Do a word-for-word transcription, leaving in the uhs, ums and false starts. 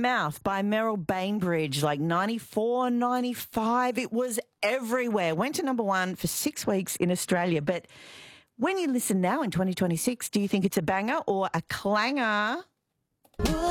Mouth by Meryl Bainbridge, like ninety-four, ninety-five. It was everywhere. Went to number one for six weeks in Australia. But when you listen now in twenty twenty-six, do you think it's a banger or a clanger?